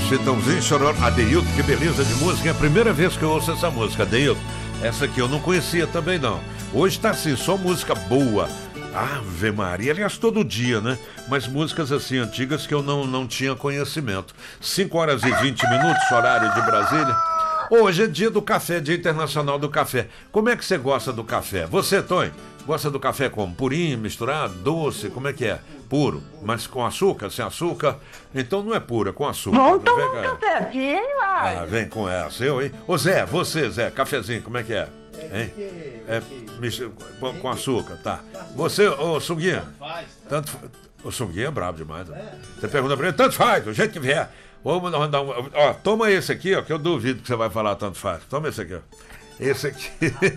Chitãozinho Chororó, Adeildo, que beleza de música. É a primeira vez que eu ouço essa música, Adeildo. Essa aqui eu não conhecia também, não. Hoje tá assim, só música boa. Ave Maria, aliás, todo dia, né? Mas músicas assim, antigas que eu não tinha conhecimento. 5h20, horário de Brasília. Hoje é dia do café, dia internacional do café. Como é que você gosta do café? Você, Tonho, gosta do café como? Purinho, misturado, doce, como é que é? Puro, mas com açúcar, sem açúcar? Então não é puro, é com açúcar. Vamos tomar um cafezinho, vai. Vem com essa, eu, hein? Ô Zé, você, Zé, cafezinho, como é que é? Hein? Com açúcar, tá. Você, ô Sunguinha, tanto o Sunguinha é brabo demais. Né? Você pergunta pra ele, tanto faz, do jeito que vier. Vamos dar ó, toma esse aqui, ó, que eu duvido que você vai falar tanto faz. Toma esse aqui, ó. Esse aqui.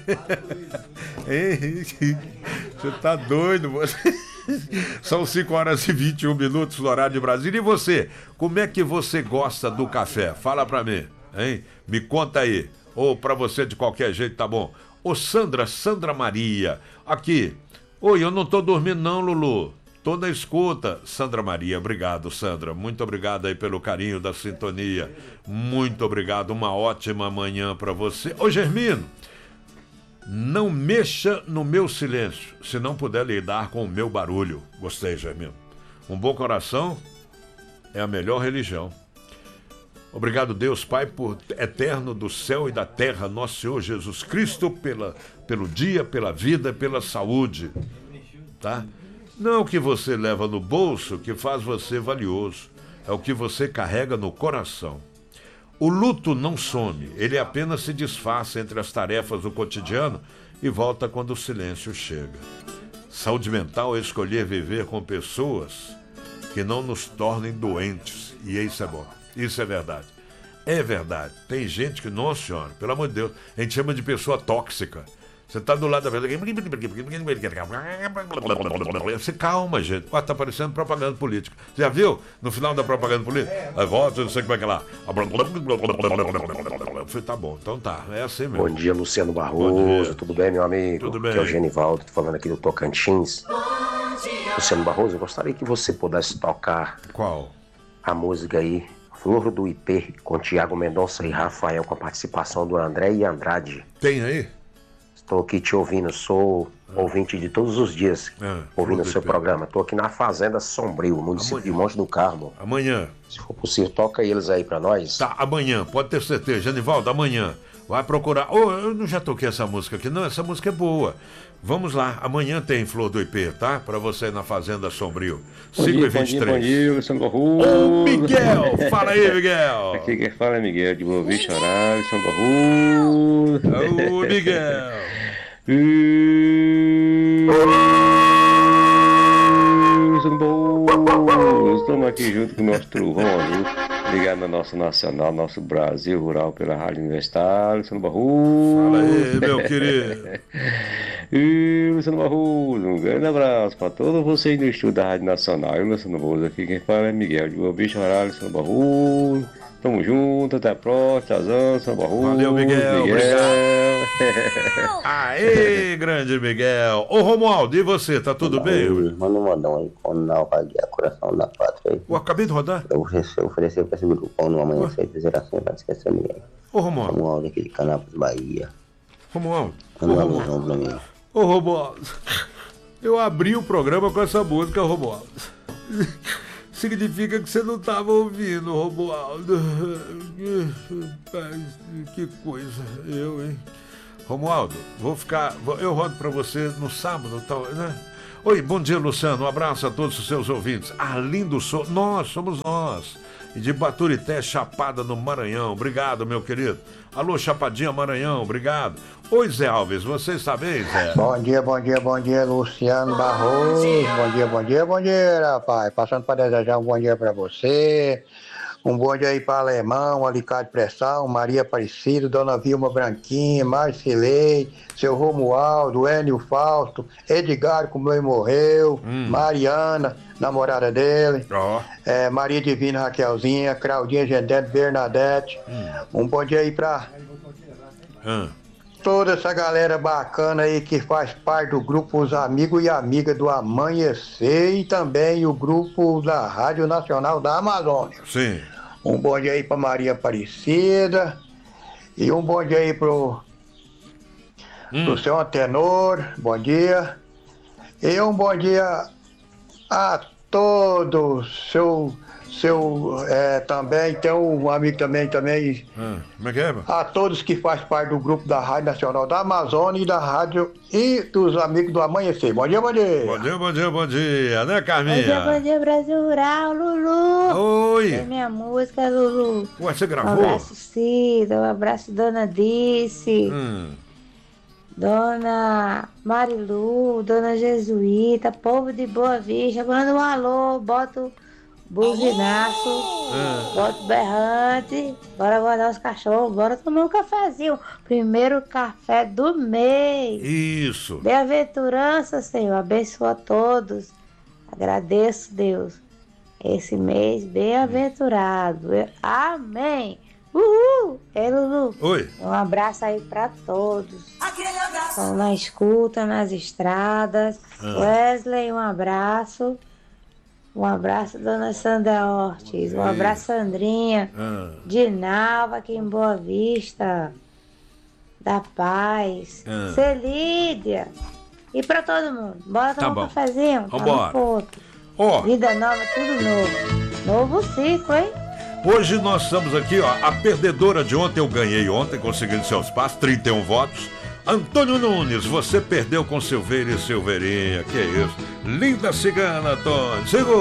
Você tá doido, você. São 5h21 no horário de Brasília. E você, como é que você gosta do café? Fala pra mim, hein? Me conta aí. Ou pra você de qualquer jeito, tá bom. Ô Sandra Maria, aqui. Oi, eu não tô dormindo não, Lulu. Tô na escuta. Sandra Maria, obrigado, Sandra. Muito obrigado aí pelo carinho da sintonia. Muito obrigado, uma ótima manhã pra você. Ô Germino, não mexa no meu silêncio, se não puder lidar com o meu barulho. Gostei, Germino. Um bom coração é a melhor religião. Obrigado, Deus Pai, por eterno do céu e da terra, nosso Senhor Jesus Cristo, pelo dia, pela vida, pela saúde. Tá? Não é o que você leva no bolso que faz você valioso, é o que você carrega no coração. O luto não some, ele apenas se disfarça entre as tarefas do cotidiano e volta quando o silêncio chega. Saúde mental é escolher viver com pessoas que não nos tornem doentes, e isso é bom, isso é verdade. É verdade, tem gente que, nossa senhora, pelo amor de Deus, a gente chama de pessoa tóxica. Você tá do lado da pessoa. Você calma, gente. Ó, tá parecendo propaganda política. Já viu? No final da propaganda política? A voz, não sei como é que é lá. Eu falei, tá bom, então tá. É assim mesmo. Bom dia, Luciano Barroso. Tudo bem, meu amigo? Tudo bem. Aqui é o Genivaldo, tô falando aqui do Tocantins. Luciano Barroso, eu gostaria que você pudesse tocar. Qual? A música aí, Flor do IP, com Tiago Mendonça e Rafael, com a participação do André e Andrade. Tem aí? Estou aqui te ouvindo, sou ouvinte de todos os dias, ouvindo o seu programa. Estou aqui na Fazenda Sombrio, município de Monte do Carmo. Amanhã. Se for possível, toca eles aí pra nós. Tá, amanhã, pode ter certeza. Genivaldo, amanhã. Vai procurar. Eu não já toquei essa música aqui, não. Essa música é boa. Vamos lá, amanhã tem Flor do IP, tá? Pra você na Fazenda Sombrio. 5h23. Bom dia, Luciano Barroso. Ô, Miguel! Fala aí, Miguel! Aqui quem fala é Miguel, de Boa Vista, chorar, Luciano Barroso. Ô, Miguel! Luciano Barroso. Estamos aqui junto com o nosso trovão ali, ligado na nossa nacional, nosso Brasil Rural pela Rádio Universitária, Luciano Barroso. Fala aí, meu querido! Luciano Barroso, um grande abraço para todos vocês no estúdio da Rádio Nacional. Eu, Luciano Barroso, aqui quem fala é Miguel, de Boa Vista, Luciano Barroso. Tamo junto, até a próxima, Luciano Barroso. Valeu, Miguel. Aê, grande Miguel. Ô, Romualdo, e você, tá tudo bem? Manda um modão aí, com o Naufragia, Coração da Pátria aí. Eu acabei de rodar. Eu ofereci pra esse grupo no amanhecer e fizer assim, pra esquecer ninguém. Ô, Romualdo. Romualdo aqui de Canápolis, Bahia. Romualdo. Manda um alusão pra mim. Ô, Romualdo, eu abri o programa com essa música, Romualdo. Significa que você não estava ouvindo, Romualdo. Que coisa, hein? Romualdo, eu rodo pra você no sábado, tal, né? Oi, bom dia, Luciano. Um abraço a todos os seus ouvintes. Arlindo nós somos nós. E de Baturité, Chapada, no Maranhão. Obrigado, meu querido. Alô, Chapadinha, Maranhão, obrigado. Oi, Zé Alves, você está bem, Zé? Bom dia, Luciano Barroso. Bom dia, rapaz. Passando para desejar um bom dia para você. Um bom dia aí para Alemão, Alicate Pressão, Maria Aparecida, Dona Vilma Branquinha, Marcilei, seu Romualdo, Enio Fausto, Edgar, como ele morreu, Mariana, namorada dele, Maria Divina Raquelzinha, Claudinha Gendete, Bernadette. Um bom dia aí para toda essa galera bacana aí que faz parte do grupo Os Amigos e Amigas do Amanhecer e também o grupo da Rádio Nacional da Amazônia. Sim. Um bom dia aí pra Maria Aparecida. E um bom dia aí pro seu Antenor. Bom dia. E um bom dia a todos. Também tem um amigo também. Como é que é? A todos que fazem parte do grupo da Rádio Nacional da Amazônia e da Rádio e dos amigos do Amanhecer. Bom dia, bom dia. Bom dia, né, Carminha? Bom dia, Brasil Rural, Lulu. Oi. Tem minha música, Lulu. Ué, você Um gravou? abraço, Cida, um abraço, Dona Dice, Dona Marilu, Dona Jesuíta, povo de Boa Vista. Manda um alô, bota o buzinaço, bota o berrante, bora guardar os cachorros, bora tomar um cafezinho. Primeiro café do mês. Isso. Bem-aventurança, Senhor, abençoa a todos. Agradeço, Deus, esse mês bem-aventurado. Amém. Uhul! Ei, Lulu. Oi. Um abraço aí pra todos. Estão na escuta, nas estradas. Wesley, um abraço. Um abraço, Dona Sandra Ortiz. Um abraço, Sandrinha. Dinalva, aqui em Boa Vista. Da Paz. Celídia. E pra todo mundo. Bora tomar um cafezinho. Vambora. Vida nova, tudo novo. Novo ciclo, hein? Hoje nós estamos aqui, a perdedora de ontem, eu ganhei ontem, conseguindo seus passos, 31 votos. Antônio Nunes, você perdeu com Silveira e Silveirinha, que é isso? Linda cigana, Antônio. Segura.